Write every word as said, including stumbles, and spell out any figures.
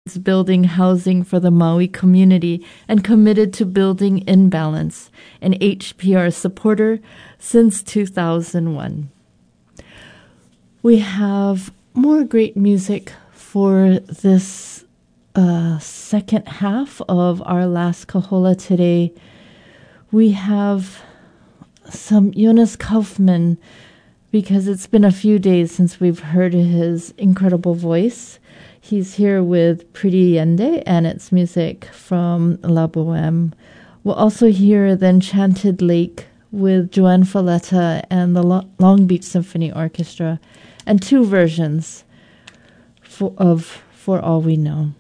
is building housing for the Maui community and committed to building in balance, an H P R supporter since two thousand one. We have more great music for this uh, second half of our last Kahola today. We have some Jonas Kaufman, because it's been a few days since we've heard his incredible voice. He's here with Pretty Yende and its music from La Boheme. We'll also hear The Enchanted Lake with Joanne Falletta and the Lo- Long Beach Symphony Orchestra, and two versions for, of For All We Know.